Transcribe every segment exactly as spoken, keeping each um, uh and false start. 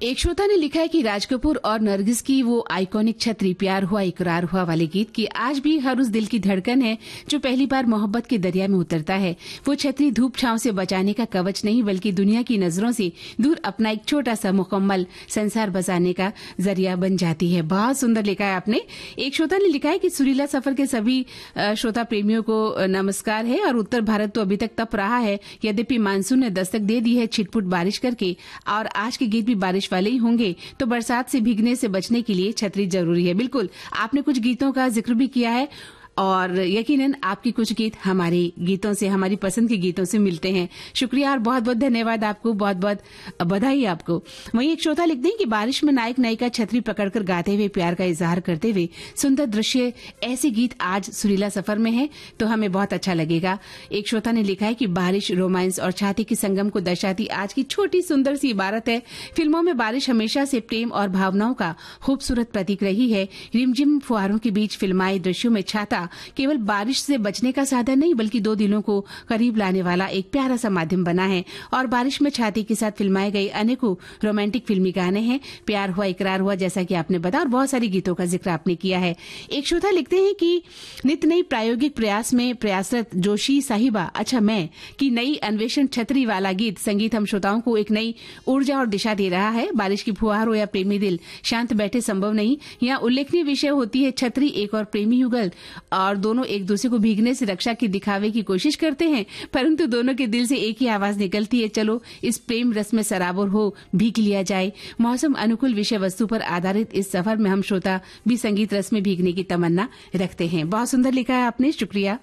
एक श्रोता ने लिखा है कि राज कपूर और नरगिस की वो आइकॉनिक छतरी प्यार हुआ इकरार हुआ वाले गीत की आज भी हर उस दिल की धड़कन है जो पहली बार मोहब्बत के दरिया में उतरता है। वो छतरी धूप छांव से बचाने का कवच नहीं बल्कि दुनिया की नजरों से दूर अपना एक छोटा सा मुकम्मल संसार बसाने का जरिया बन जाती है। बहुत सुंदर लिखा है आपने। एक श्रोता ने लिखा है कि सुरीला सफर के सभी श्रोता प्रेमियों को नमस्कार है और उत्तर भारत तो अभी तक तप रहा है, यद्यपि मानसून ने दस्तक दे दी है छिटपुट बारिश करके और आज के गीत भी बारिश वाले ही होंगे, तो बरसात से भीगने से बचने के लिए छतरी जरूरी है। बिल्कुल, आपने कुछ गीतों का जिक्र भी किया है और यकीनन आपके कुछ गीत हमारे गीतों से, हमारी पसंद के गीतों से मिलते हैं। शुक्रिया और बहुत बहुत धन्यवाद आपको, बहुत बहुत बधाई आपको। वहीं एक श्रोता लिखते हैं कि बारिश में नायक नायिका छतरी पकड़कर गाते हुए प्यार का इजहार करते हुए सुंदर दृश्य, ऐसे गीत आज सुरीला सफर में है तो हमें बहुत अच्छा लगेगा। एक श्रोता ने लिखा है कि बारिश रोमांस और छाती की संगम को दर्शाती आज की छोटी सुंदर सी इबारत है। फिल्मों में बारिश हमेशा से प्रेम और भावनाओं का खूबसूरत प्रतीक रही है। रिमझिम फुहारों के बीच फिल्माए दृश्यों में छाता केवल बारिश से बचने का साधन नहीं बल्कि दो दिलों को करीब लाने वाला एक प्यारा सा माध्यम बना है। और बारिश में छाती के साथ फिल्माए गए अनेकों रोमांटिक फिल्मी गाने हैं। प्यार हुआ इकरार हुआ जैसा कि आपने बताया और बहुत सारी गीतों का जिक्र आपने किया है। एक श्रोता लिखते हैं कि नित नई प्रायोगिक प्रयास में प्रयासरत जोशी साहिबा अच्छा मैं की नई अन्वेषण छतरी वाला गीत संगीत हम श्रोताओं को एक नई ऊर्जा और दिशा दे रहा है। बारिश की फुहार हो या प्रेमी दिल शांत बैठे संभव नहीं। यहाँ उल्लेखनीय विषय होती है छतरी एक और प्रेमी युगल और दोनों एक दूसरे को भीगने से रक्षा की दिखावे की कोशिश करते हैं, परंतु दोनों के दिल से एक ही आवाज निकलती है, चलो इस प्रेम रस में सराबोर हो भीग लिया जाए। मौसम अनुकूल विषय वस्तु पर आधारित इस सफर में हम श्रोता भी संगीत रस में भीगने की तमन्ना रखते हैं। बहुत सुंदर लिखा है आपने, शुक्रिया।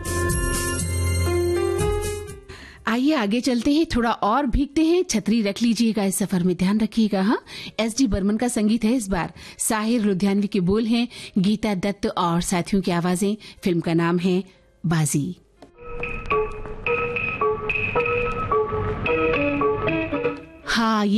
आइए आगे चलते हैं, थोड़ा और भीगते हैं। छतरी रख लीजिएगा, इस सफर में ध्यान रखिएगा। हाँ, एस डी बर्मन का संगीत है इस बार। साहिर लुधियानवी के बोल हैं, गीता दत्त और साथियों की आवाजें। फिल्म का नाम है बाजी। हाँ, ये